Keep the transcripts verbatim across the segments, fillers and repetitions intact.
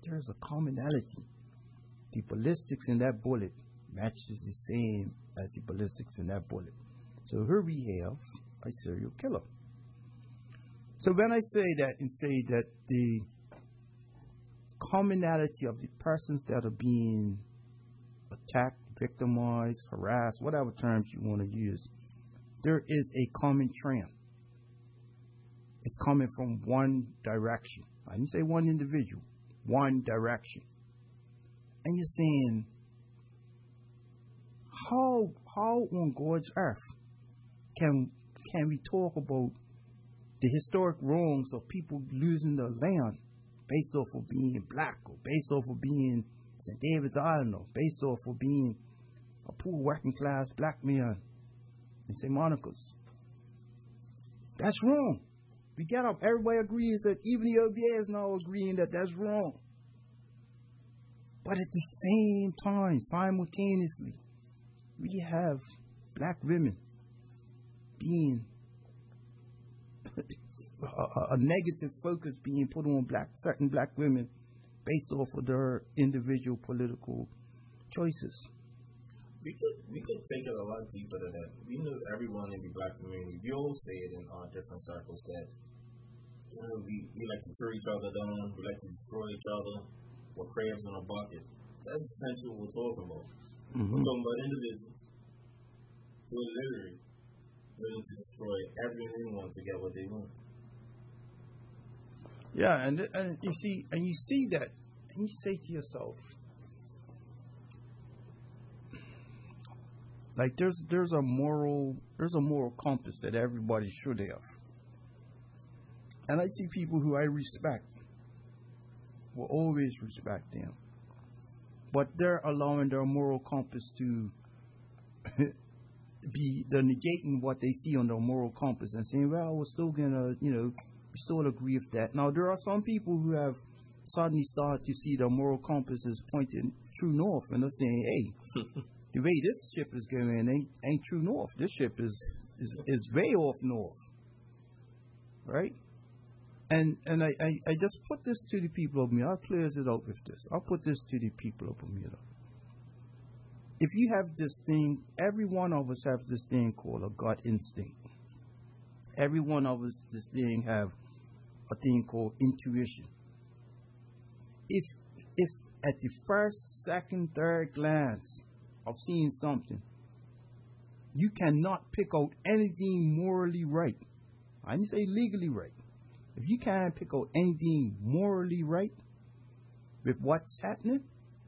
there's a commonality. The ballistics in that bullet matches the same as the ballistics in that bullet. So here we have a serial killer. So when I say that and say that the commonality of the persons that are being attacked, victimized, harassed, whatever terms you want to use, there is a common trend. It's coming from one direction. I didn't say one individual, one direction. And you're saying, how how on God's earth can can we talk about the historic wrongs of people losing their land based off of being black, or based off of being Saint David's Island, or based off of being a poor working class black man in Saint Monica's? That's wrong. We get up, everybody agrees that, even the O B A is now agreeing that that's wrong. But at the same time, simultaneously, we have black women being a, a negative focus being put on black certain black women based off of their individual political choices. We could we could take it a lot deeper than that. We know everyone in the black community. We all say it in our different circles that, you know, we, we like to tear each other down, we like to destroy each other. We're crabs in a bucket. That's essentially what we're talking about. Mm-hmm. We're talking about individuals who are literally willing to destroy every and anyone to get what they want. Yeah, and and you see, and you see that, and you say to yourself, like there's there's a moral there's a moral compass that everybody should have, and I see people who I respect, will always respect them, but they're allowing their moral compass to be, they're negating what they see on their moral compass and saying, well, we're still gonna, you know, we still agree with that. Now, there are some people who have suddenly started to see their moral compass is pointing true north, and they're saying, hey, the way this ship is going ain't, ain't true north. This ship is, is, is way off north, right? And and I, I, I just put this to the people of me. I'll clear it out with this. I'll put this to the people of me. If you have this thing, every one of us have this thing called a gut instinct. Every one of us, this thing have a thing called intuition. If if at the first, second, third glance of seeing something, you cannot pick out anything morally right. I didn't say legally right. If you can't pick out anything morally right with what's happening,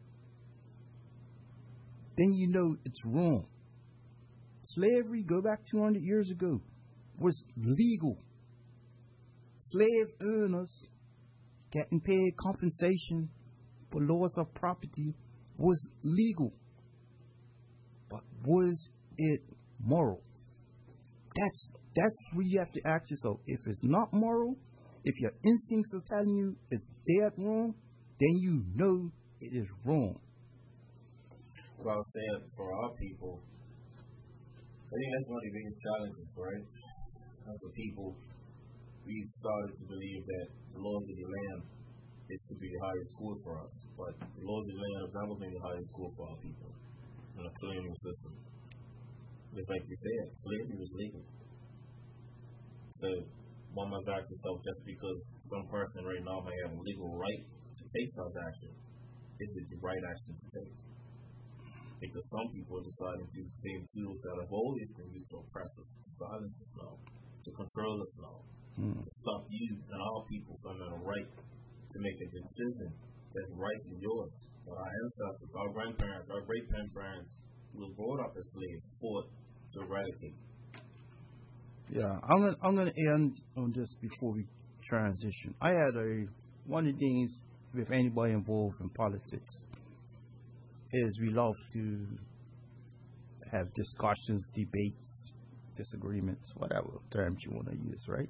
then you know it's wrong. Slavery, go back two hundred years ago, was legal. Slave owners getting paid compensation for loss of property was legal. But was it moral? That's that's where you have to ask yourself. If it's not moral, if your instincts are telling you it's dead wrong, then you know it is wrong. Well, I'll say it for our people. I think that's one of the biggest challenges, right? As a people, we've started to believe that the laws of the land is to be the highest school for us. But the laws of the land have never been the highest school for our people in a colonial system. Just like we said, slavery was legal. So one must ask itself, just because some person right now may have a legal right to take such action, is it the right action to take? Because some people are deciding to use the same tools that have always been used to oppress us, to silence us now, to control us now, mm. to stop you and our people from having a right to make a decision that's rightfully yours. But our ancestors, our grandparents, our great-grandparents, who were brought up as slaves, fought to eradicate. Yeah, I'm gonna I'm gonna end on this before we transition. I had a one of the things with anybody involved in politics is we love to have discussions, debates, disagreements, whatever terms you want to use, right?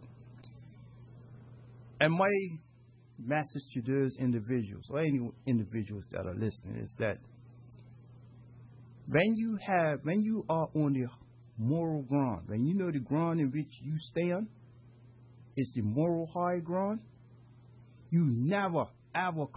And my message to those individuals, or any individuals that are listening, is that when you have, when you are on the moral ground, when you know the ground in which you stand is the moral high ground, you never ever